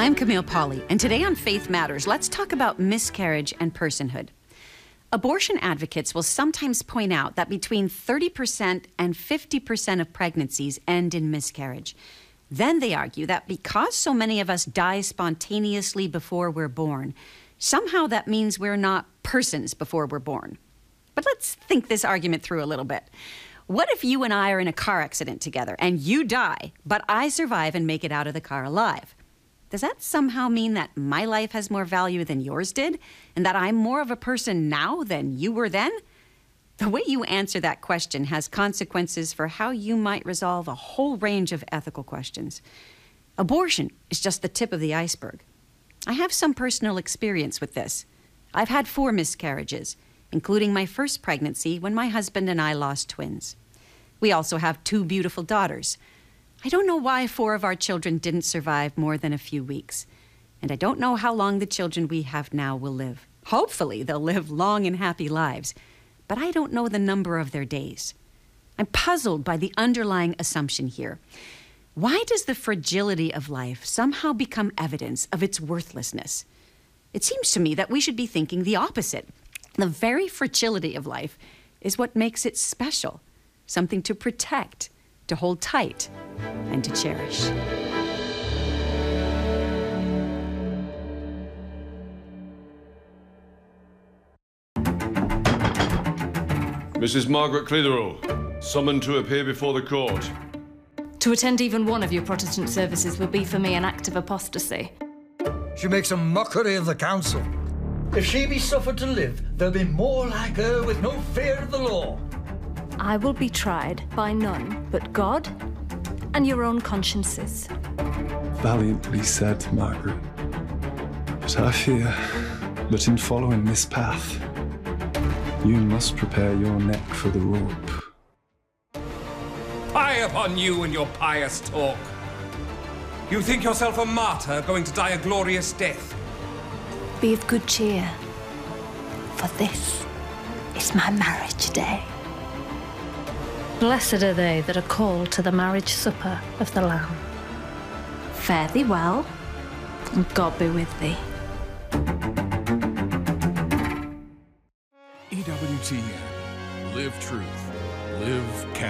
I'm Camille Pauley, and today on Faith Matters, let's talk about miscarriage and personhood. Abortion advocates will sometimes point out that between 30% and 50% of pregnancies end in miscarriage. Then they argue that because so many of us die spontaneously before we're born, somehow that means we're not persons before we're born. But let's think this argument through a little bit. What if you and I are in a car accident together and you die, but I survive and make it out of the car alive? Does that somehow mean that my life has more value than yours did, and that I'm more of a person now than you were then? The way you answer that question has consequences for how you might resolve a whole range of ethical questions. Abortion is just the tip of the iceberg. I have some personal experience with this. I've had 4 miscarriages, including my first pregnancy when my husband and I lost twins. We also have 2 beautiful daughters. I don't know why 4 of our children didn't survive more than a few weeks. And I don't know how long the children we have now will live. Hopefully, they'll live long and happy lives. But I don't know the number of their days. I'm puzzled by the underlying assumption here. Why does the fragility of life somehow become evidence of its worthlessness? It seems to me that we should be thinking the opposite. The very fragility of life is what makes it special, something to protect, to hold tight, and to cherish. Mrs. Margaret Clitheroe, summoned to appear before the court. To attend even one of your Protestant services will be for me an act of apostasy. She makes a mockery of the council. If she be suffered to live, there'll be more like her with no fear of the law. I will be tried by none but God and your own consciences. Valiantly said, Margaret. But I fear that in following this path, you must prepare your neck for the rope. Fie upon you and your pious talk. You think yourself a martyr going to die a glorious death. Be of good cheer, for this is my marriage day. Blessed are they that are called to the marriage supper of the Lamb. Fare thee well, and God be with thee. EWTN. Live truth. Live